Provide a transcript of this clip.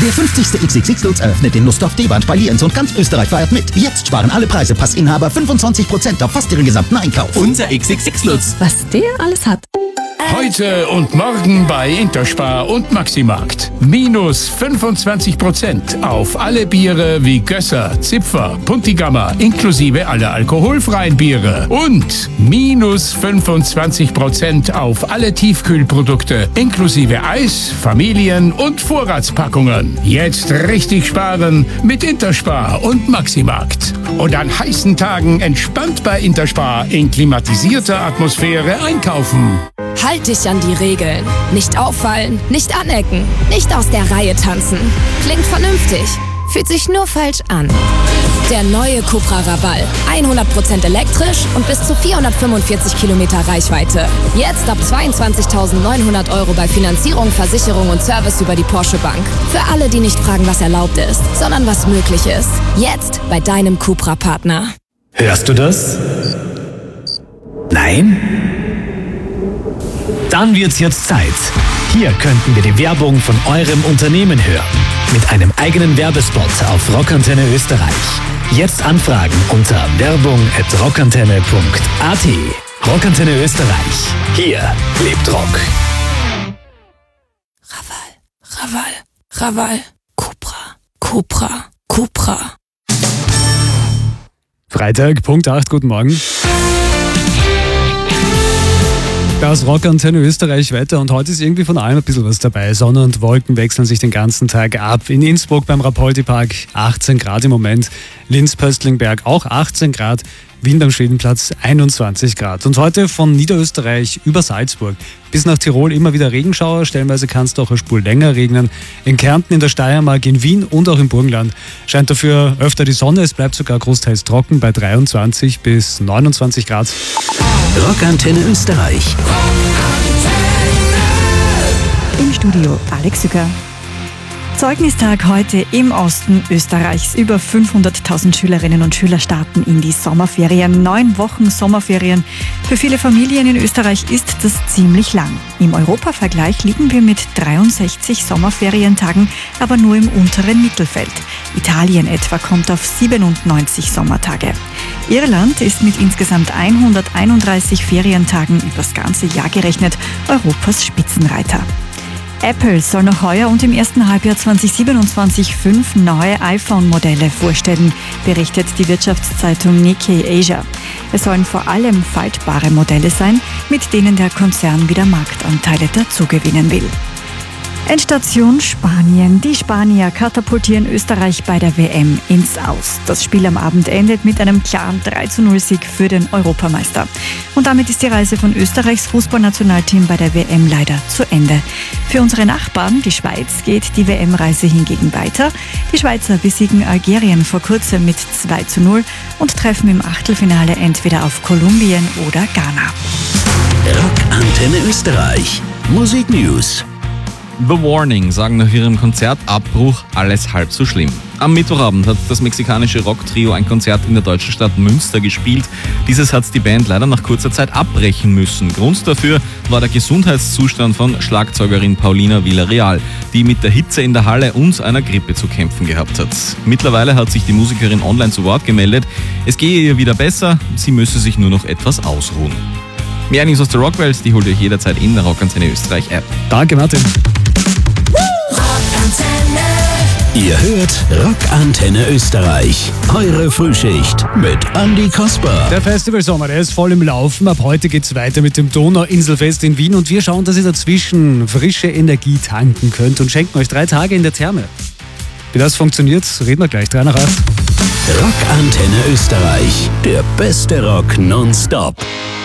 Der 50. XXX Lutz eröffnet den Lusthof D-Band bei Lienz und ganz Österreich feiert mit. Jetzt sparen alle Preisepassinhaber 25% auf fast ihren gesamten Einkauf. Unser XXX Lutz. Was der alles hat. Heute und morgen bei Interspar und Maximarkt. Minus 25% auf alle Biere wie Gösser, Zipfer, Puntigammer, inklusive aller alkoholfreien Biere. Und minus 25% auf alle Tiefkühlprodukte, inklusive Eis, Familien- und Vorratspackungen. Jetzt richtig sparen mit Interspar und Maximarkt. Und an heißen Tagen entspannt bei Interspar in klimatisierter Atmosphäre einkaufen. Halt dich an die Regeln. Nicht auffallen, nicht anecken, nicht aus der Reihe tanzen. Klingt vernünftig, fühlt sich nur falsch an. Der neue Cupra Raval. 100% elektrisch und bis zu 445 Kilometer Reichweite. Jetzt ab 22.900 € bei Finanzierung, Versicherung und Service über die Porsche Bank. Für alle, die nicht fragen, was erlaubt ist, sondern was möglich ist. Jetzt bei deinem Cupra-Partner. Hörst du das? Nein? Dann wird's jetzt Zeit. Hier könnten wir die Werbung von eurem Unternehmen hören. Mit einem eigenen Werbespot auf Rockantenne Österreich. Jetzt anfragen unter werbung@rockantenne.at. Rockantenne Österreich. Hier lebt Rock. Raval. Cupra. Freitag, Punkt 8, guten Morgen. Das Rockantenne Österreich weiter und heute ist irgendwie von allem ein bisschen was dabei. Sonne und Wolken wechseln sich den ganzen Tag ab. In Innsbruck beim Rapoldi-Park 18 Grad im Moment, Linz-Pöstlingberg auch 18 Grad, Wien beim Schwedenplatz 21 Grad. Und heute von Niederösterreich über Salzburg bis nach Tirol immer wieder Regenschauer. Stellenweise kann es doch eine Spur länger regnen. In Kärnten, in der Steiermark, in Wien und auch im Burgenland scheint dafür öfter die Sonne. Es bleibt sogar großteils trocken bei 23 bis 29 Grad. Rockantenne Österreich. Im Studio Alex Sücker. Zeugnistag heute im Osten Österreichs. Über 500.000 Schülerinnen und Schüler starten in die Sommerferien. 9 Wochen Sommerferien. Für viele Familien in Österreich ist das ziemlich lang. Im Europavergleich liegen wir mit 63 Sommerferientagen, aber nur im unteren Mittelfeld. Italien etwa kommt auf 97 Sommertage. Irland ist mit insgesamt 131 Ferientagen übers ganze Jahr gerechnet Europas Spitzenreiter. Apple soll noch heuer und im ersten Halbjahr 2027 5 neue iPhone-Modelle vorstellen, berichtet die Wirtschaftszeitung Nikkei Asia. Es sollen vor allem faltbare Modelle sein, mit denen der Konzern wieder Marktanteile dazugewinnen will. Endstation Spanien. Die Spanier katapultieren Österreich bei der WM ins Aus. Das Spiel am Abend endet mit einem klaren 3:0-Sieg für den Europameister. Und damit ist die Reise von Österreichs Fußballnationalteam bei der WM leider zu Ende. Für unsere Nachbarn, die Schweiz, geht die WM-Reise hingegen weiter. Die Schweizer besiegen Algerien vor kurzem mit 2:0 und treffen im Achtelfinale entweder auf Kolumbien oder Ghana. Rockantenne Österreich. Musik News. The Warning sagen nach ihrem Konzertabbruch alles halb so schlimm. Am Mittwochabend hat das mexikanische Rocktrio ein Konzert in der deutschen Stadt Münster gespielt. Dieses hat die Band leider nach kurzer Zeit abbrechen müssen. Grund dafür war der Gesundheitszustand von Schlagzeugerin Paulina Villarreal, die mit der Hitze in der Halle und einer Grippe zu kämpfen gehabt hat. Mittlerweile hat sich die Musikerin online zu Wort gemeldet. Es gehe ihr wieder besser, sie müsse sich nur noch etwas ausruhen. Mehr News aus der Rockwelt, die holt ihr euch jederzeit in der Rockantenne Österreich App. Danke, Martin. Ihr hört Rockantenne Österreich. Eure Frühschicht mit Andi Kasper. Der Festivalsommer, der ist voll im Laufen. Ab heute geht's weiter mit dem Donauinselfest in Wien und wir schauen, dass ihr dazwischen frische Energie tanken könnt und schenken euch 3 Tage in der Therme. Wie das funktioniert, reden wir gleich. 3 nach 8. Rockantenne Österreich. Der beste Rock nonstop.